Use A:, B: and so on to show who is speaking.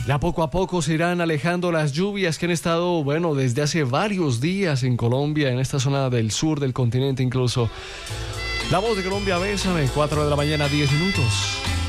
A: Ya poco a poco se irán alejando las lluvias que han estado, bueno, desde hace varios días en Colombia, en esta zona del sur del continente incluso. La Voz de Colombia, bésame, 4 de la mañana, 10 minutos.